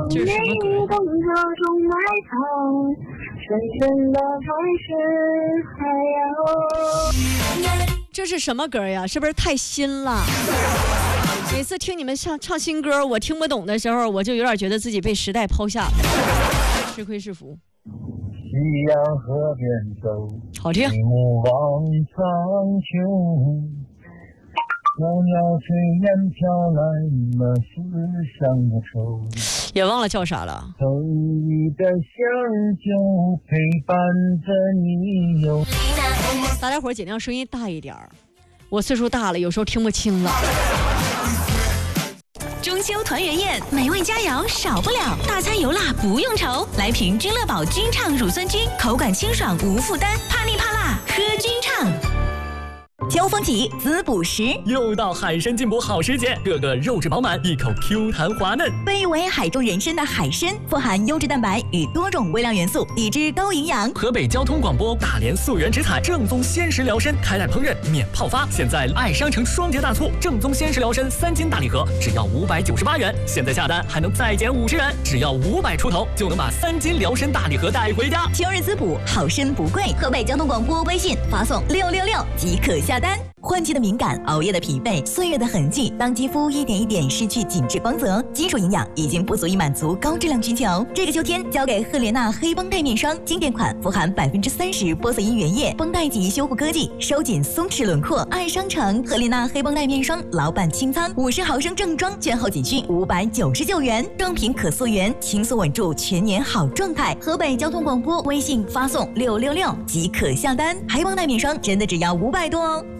这是什么歌？这是什么歌呀？是不是太新了？每次听你们唱新歌，我听不懂的时候，我就有点觉得自己被时代抛下了，吃亏是福。 夕阳河边走， 好听。 一目望苍穹，袅袅炊烟飘来，那思乡的愁。 也忘了叫啥了。 浓郁的香酒陪伴着你游。 大家伙尽量声音大一点，我岁数大了，有时候听不清了。 中秋团圆宴，美味佳肴少不了，大餐油辣不用愁。来瓶君乐宝君畅乳酸菌，口感清爽无负担，怕腻怕辣喝君畅。秋风起，滋补时， 又到海参进补好时节，个个肉质饱满，一口 Q 弹滑嫩。 被誉为海中人参的海参，富含优质蛋白与多种微量元素，低脂高营养。 河北交通广播大连溯源直采正宗鲜食疗参，开袋烹饪免泡发。现在爱商城双节大促，正宗鲜食疗参3斤大礼盒只要598元，现在下单还能再减50元，只要500出头就能把3斤疗参大礼盒带回家。 秋日滋补，好参不贵。河北交通广播微信发送666即可下单。换季的敏感，熬夜的疲惫，岁月的痕迹，当肌肤一点一点失去紧致光泽，基础营养已经不足以满足高质量需求。这个秋天交给赫莲娜黑绷带面霜，经典款，富含30%玻色因原液，绷带级修护科技，收紧松弛轮廓。爱商城赫莲娜黑绷带面霜老板清仓，50毫升正装，券后仅需599元，正品可溯源，轻松稳住全年好状态。河北交通广播微信发送666即可下单，黑绷带面霜真的只要500多哦。